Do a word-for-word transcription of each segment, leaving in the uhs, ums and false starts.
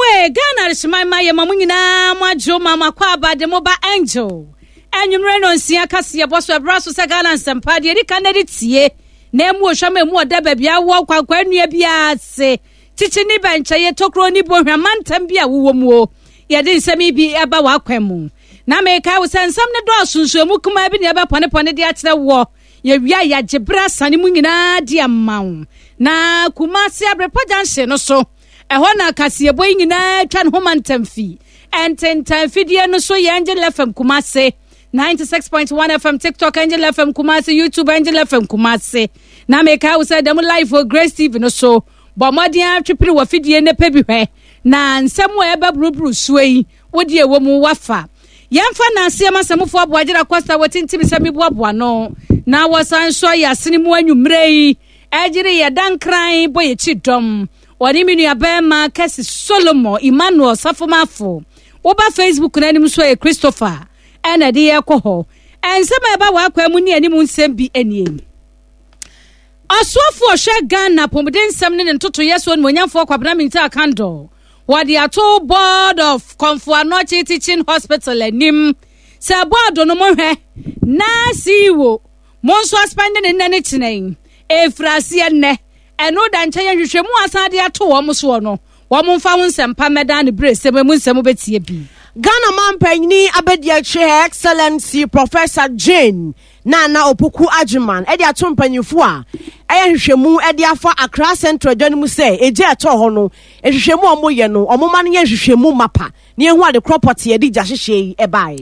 Anyway, Ghana shima ma ye mamu nyina mo adwo mama kwa abade mo ba angel. Enwumre no nsia kase ye boso ebra so se Ghana nsempa de ri kanadi tie. Na emu ohwama emu oda ba bia wo kwakwa nua bia ase. Chichi ni benche ye tokro ni bohwamantam bia wo mu o. Ye de nsami bi eba wa kwemu. Na me ka wo se nsam ne do sunsu mu kuma bi ne eba pone pone de akire wo. Ye wia ya gebra sane mu nyina de amawo. Na kuma se abrepa janse no so. Ehona na kasiyebo nyina twa ne homantam fi. Ententan fidie no so ye Angel F M Kumase. ninety-six point one F M TikTok Angel F M Kumase, YouTube Angel F M Kumase. Na me ka wo say dem live for Grace T V no so. Bomodian twepere wa fidie ne pa bi hwe. Na nsem wo eba brubru suei. Wodi ewo mu wafa. Yemfa na ase amasamfo aboagera Costa wotintim sami boaboa no. Na wosan so ya sene mu anwumre yi. Ejire ye dankran boye chidom. Wani minu ya bema kesi Solomon Emmanuel Safomafo. Oba Facebook na anim so ye Christopher. Ena de ye kɔ hɔ. Ensema eba wa kwa mu ni anim nsem bi eniem. Asofo hwe Ghana pomden nsem ne ntoto yeso no nyamfo kwabena minta kando. Wadi ato board of Komfo-Anokye Teaching Hospital anim. Se board no mo hwe na siwo. Monso aspande ne nane kyinen. Efrase enne. Eno da nche ye hwehwemu asade ato wo mo so no. Wo mo mfa wo nsempa meda ne brese mu nsem betie bi. Ghana Mampanyini Abediache Excellency Professor Jane Nana Opoku Ajiman edi ato mpanyifo a eye hwehwemu edi afa Accra Central Journey mu se eje ato ho no ehwehwemu omo ye no omo ma no ye hwehwemu mapa ne ehu ade property edi gyahyehyei ebae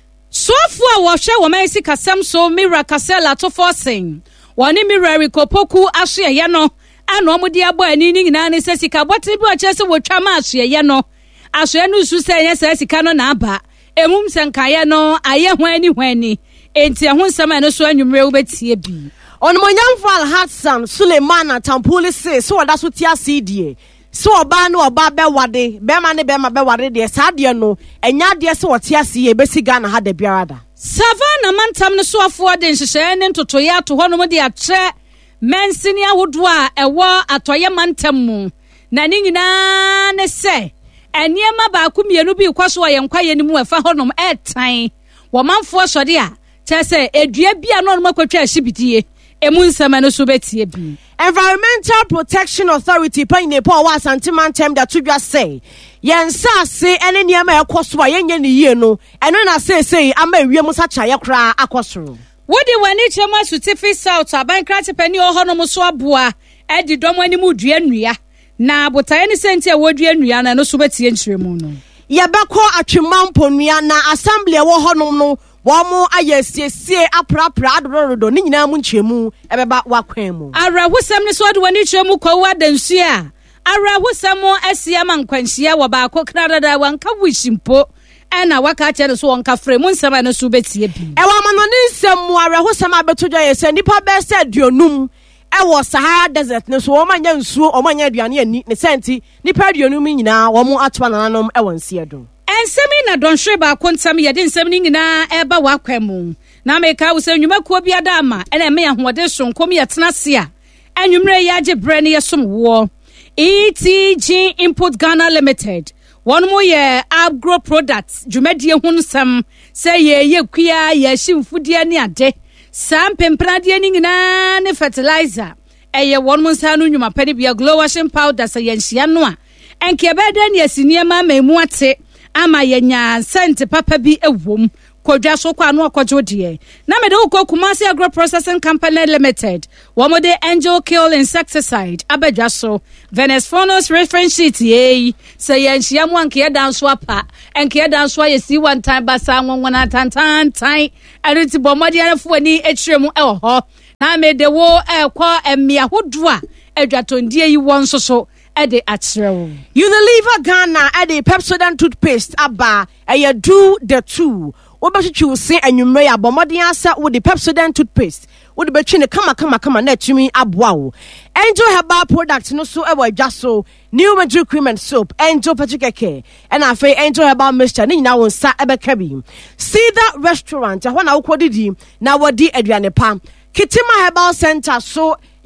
sofu a wo hwe wo mansi kasem so Mira Kasela to forcing woni Mira Rikopoku aso ye no ana omo di abo ani ni nyina ne sesika botre bi o chese wo twa ma aso ye no aso enu su se nya sesika no na aba emum senkaye no aye hwani hwani enti ehun sama no so anwumre wo betie bi onmonyamfo Alhassan Suleiman Tampuli se so wada so tia cd so oba no oba be wade be ma ne be ma be wade de saade no enya de se wo tia sie besi Ghana ha da biarada Savannah mantam no so afo de nhyehyɛ ne ntotoye ato hɔ no de atre mensini ahodo a ɛwɔ atoye mantam mu na ne nyina ne se eniema ba ku mienu bi kwaso ye nkwaye ni mu efa honom etan wo manfo sode a kyese edua bia no no makwatwa ahibidie emu nsema no so betie bi Environmental Protection Authority panyine po wa santimantem da tudwa say yensa se ene niema ekoso a yenye ne yie no eno na say say ama wiem sacha ye kra akosoro wodi wani chema sutifi south abankrate pani ohonom so aboa edi dom ani mu dua nnua na botaye ni senti a wodua nnua na no so betie nkyeremu no yebekọ atwemampo nnua na assembly wo honom no womo ayesiesie aprapra adorodo ni nyina mu nkyeremu ebeba wakwan mu ara husam ni so de wani nkyeremu kwawa dansu a ara husam asia mankwanhia wo ba akokradada wanka wishimpo ena waka kye so wonka frɛ mu nsɛm na so betie bi e wa manoni nsɛm mu ara husam abetodwa yɛ nipa bɛ sɛ duonum ewo Sahara Desert ne so wo manya nsuo o manya aduane ani ne senti nipa aduonum nyina wo mu atoa nananom ewo nsiedo ensemi na donhwe ba kontam ye de nsem ni nyina eba wakwemu na meka wo se nwumakuo bia da ama ena me ahode sonkom ye tena se a anwumre ye age bre ne yesom wo E T G Input Ghana Limited one mo ye agro products dwumadie hunsam se ye ye kua ye himfudie ne ade sam pemprade ni nyina ne fertilizer eye one mo nsa no nwuma pani bia glow washing powder se ye nhia no a enke beda ne asinie ma memu ate ama yenya sent papa bi ewom kodwa so kwa no akwajo de na me de ko Kumasi Agro Processing Company Limited wo mo de Angel Kill Insecticide abadwa so Venus Phonos reference sheet ye say yenhia mu anke dan so apa enke dan so ye si one time basa nwonwona tantan tan eriti bomodi arafo ani ekyiremu e ho na me de wo ekọ emia hodo a adwatondie yi won so so ede atrewo Unilever Ghana ede Pepsodent toothpaste aba eye do the two obetwitwi se anwumre ya bomodin asa wo the Pepsodent toothpaste wo de betwi ne kama kama kama na atumi aboa wo Angel Herbal product no so ewa adwa so new magic cream and soap Angel Pachikeke and afa Angel Herbal mixture ni nyina won sa ebeka bi see that restaurant ahwa na wo kodidi na wodi aduane pa Kitima Herbal Center so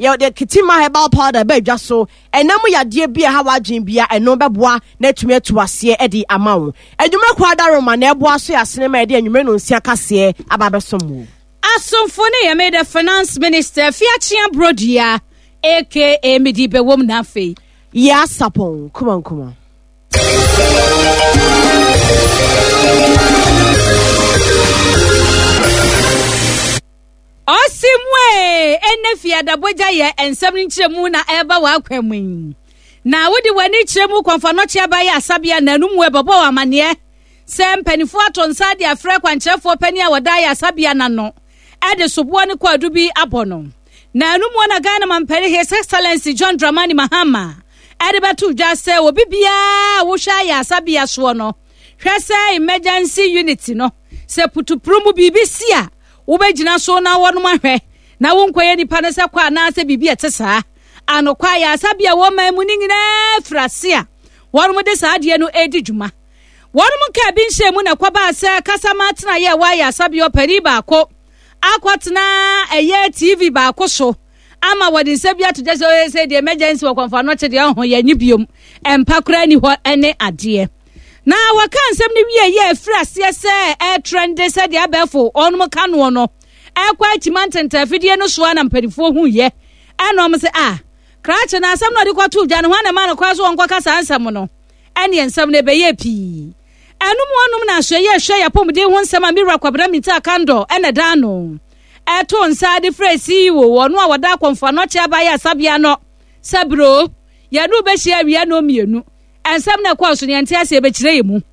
ye de Kitima herbal powder be dwa so enam yade bia ha wadwen bia eno beboa na tumi atuase e di ama wo adwumre kwa daroma na eboa so yasene ma de anwumre no nsia kase ababesom asomfo ne ye made the finance minister Fiachia Brodia aka Medibe wom na fe ya sapon kuma kuma Osimwe enefia da boja ye ensem nchiremu na eba wa kwamu na wodi wani chiremu kwamfa no chia ba ya asabia na anum ebobo wa mane se mpanifo atonsa de afre kwankyerefo pani a wada ya asabia na no ede sobo ne kwadu bi abono na anum na Ghana mampani His Excellency John Dramani Mahama ede betu dwa se obi bia wo hwa ya asabia so no hwese emergency unit no se putuprumu bibisi a wobegina so na wonum ahwe na wonkoye nipa ne se kwa na se bibi etesa anokwa ya asabia wo mamu ni nyina frase a wonum de saade no edi dwuma wonum ka bi nhye mu na kwaba se kasama tena ye wa ya asabia opari ba ko akwatena eye T V ba ko so ama wodi sabia to just say the emergency wo konfa no chede ho ya nyibiom empakura ni ho ene ade na waka nsem ne wie ye frase se e trend se de abefo onum ka no no e kwa chimantenta fidie no so na mpanifo hu ye enom se ah krache na asem no de kwatu gya no ho na ma no kwa so onko kasa ansem no ene nsem ne be ye pi enum onum na hwe ye hwe ya pomde ho nsem a mira kwabra mita kando ene da no eto nsa de fresi wo wono a wada kwamfa no chia ba ya sabia no sabro ya no be hia wi no mienu ensam na kwa so ne ante be kire yemu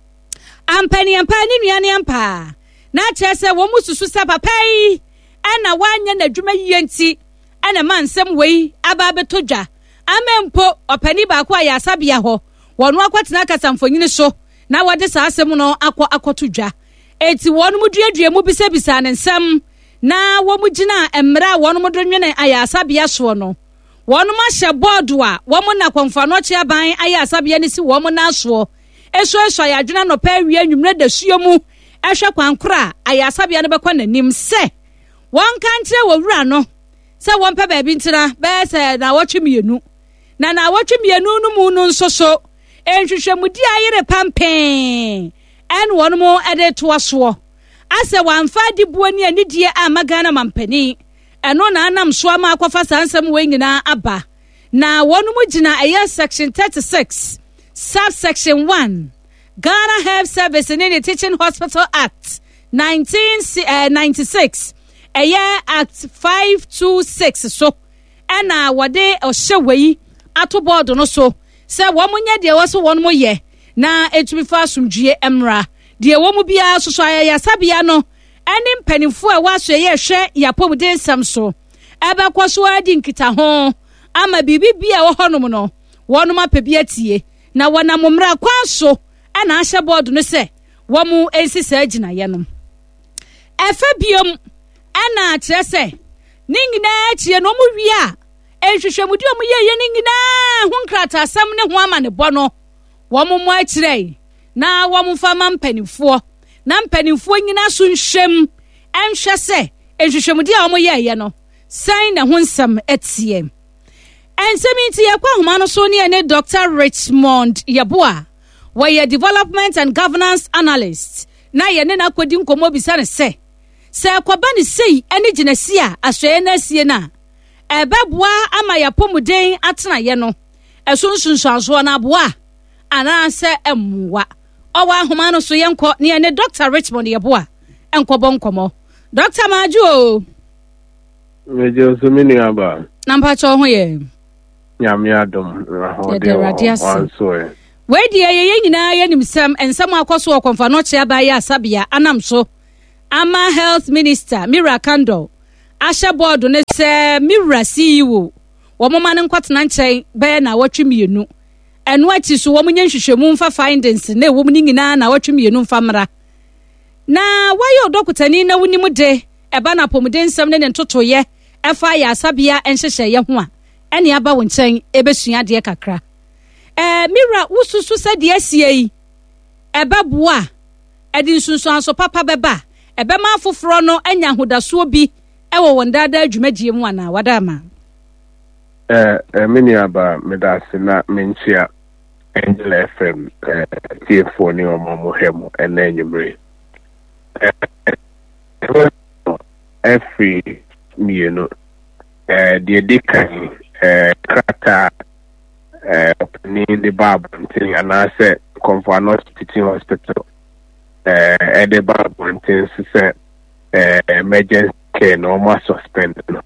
ampani ampani nuane ampa na chese wo mususu sa papai ana wanya na dwuma yienti ana mansem wei aba betodwa amempo opani ba kwa ya sabia ho wono akwatena kasamfonyini so na wade sa asem no akọ akotodwa eti wono muduadua mu bisa bisa ne nsem na wo mugina emra wono mudonwene aya asabia so no wono ma hye board a wo mo na kwamfa no chia ban aya asabia ne si wo mo na so eso eso ya dwena no pa wi anwumre da suo mu ehwe kwankora aya asabia ne bekọ nanim se won kantre wo wura no se won pa ba bi ntira be se na wotwemienu na na wotwemienu no mu no nso so enhwehwemudi ayere pampen en wono mo ede to aso ase wanfa di buani anidie amagana mampani eno na anam so ama akwafa sansam we nyina aba na wonu mugina aya section thirty-six subsection one Ghana Health Service in the Teaching Hospital Act nineteen ninety-six aya act five twenty-six so ena wade ohyewe ato board no so se wo munye de wo so wonu mo ye na etumi fa asumdue emra de wo mu bia so so aya sabia no eni mpanimfo a waso ye hwe yapom de nsam so ebe kwaso adi nkita ho ama bibi bia wo honom no wonum apebia tie na wona momra kwaso ana ahye board no se wo mu ensisa agina ye no efa biom ana kire se ningina achie no mu wi a ehwehwemudi omu ye ye ningina hu nkrata asam ne ho ama ne bo no wo mu mu akire na wo mu fama mpanimfo na mpanimfo nyina so nhwem enhwe se ehwehwemudi a omu ye ye no san na ho nsam etie ensemi tie kwa homa no so ne ne Doctor Richmond Yeboah where development and governance analyst na ye ne na kwadi nkomo bisa ne se se kwaba ne sei ene ginasi a asoye na sie na ebeboa ama yapomuden atena ye no esunsunsuanso na boa ana se emwa owa homa no so yenko ne ne Doctor Richmond Yeboah enkobo nkomo Doctor Maju meje so mini aba namba cho ho ye nyame adom ho de wanso e we die ye nyina ye nimsam ensam akoso okonfa no chia ba ya asabia anam so ama health minister Mira Kando asha board ne se Mira C E O wo mama ne nkwatena nchen be na watwemienu eno achi so wo munye nhwehwemu mfa findings na wo muni nyina na watwemienu mfa mra na wayo dokutani na wunimu de eba na pomuden nsam ne ntotoye efa ya asabia enhyehye ye ho a ene aba wo nchen ebesua de kakra eh Mira ususu se de asie yi eba boa edi nsunsu anso papa beba ebe ma foforo no anya hodaso bi ewo wondada adwumadie mu ana wadama eh eh mini aba medase na menchia Angel F M eh T F four ni omo mo hemu ene nyumre eh every you know eh the dekan eh krata eh opening the bab thing and I said Comfort North Teaching Hospital eh at the bab thing say eh emergency care no more suspend no.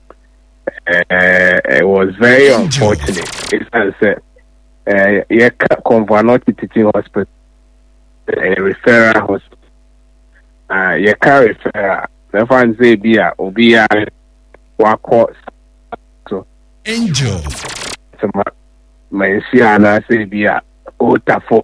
Uh, it was very unfortunate. It's said, uh, yeah, Comfort North Teaching Hospital, a referral hospital. Uh, yeah, carry referral. The fans say, be a, or be a, walk so. Angel. So, my Siana say, be a, Otafo.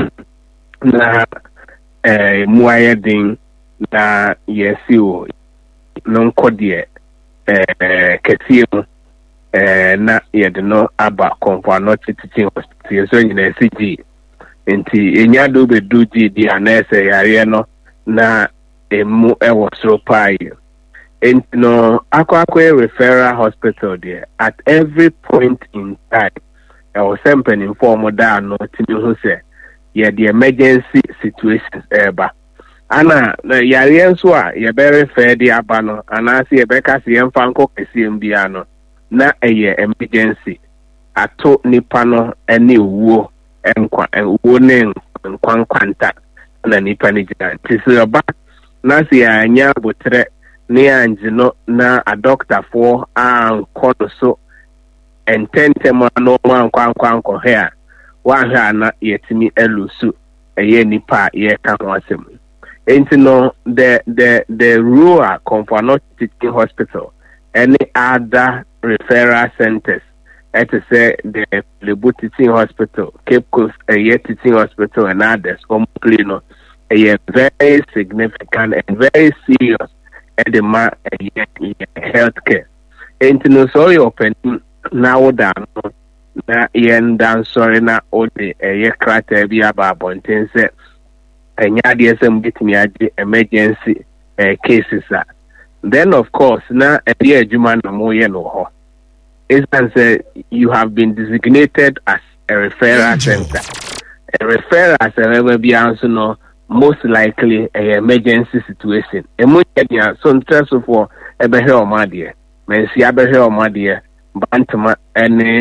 Na, eh, Muaya ding, na, yes, you, non codie. Eh, kesiye mu eh, na yede no aba Comfort North Teaching Hospital so nyina C G enti enya do be do G D anese yare no na emu ewo soro pai enti no akwa akwa referral hospital there at every point in time e was sempen inform da no timi hu se ye the emergency situations eba ana yare nso a ye be refer di aba no anase ye be ka se yemfa nko kesiem bia no na eye emergency ato nipa no ene wuo enkwa wuo ne nkwankwanta na nipa ne gina tisi oba na se anya botre ne anje no na a doctor for an kono so ententem no nkwankwanko here wa ha na yetimi elusu eye nipa ye ka ho asem. And you know, the the the rural Comfort North Teaching Hospital, any other referral centers, as to say the Lebu Teaching Hospital, Cape Coast a Teaching Hospital, and others, Omplino, a very significant and very serious edema healthcare. And you know, so you open now down, na yen down sorry na ode a year crater be about bonten set. And yeah, D S M get me at the emergency uh, cases. Uh. Then, of course, now a dear Juman Moye no ho. It's say you have been designated as a referral center. A referral as a level be also no most likely a emergency situation. A much so stressful for a behavior my dear. Men see a behavior my dear. Bantama any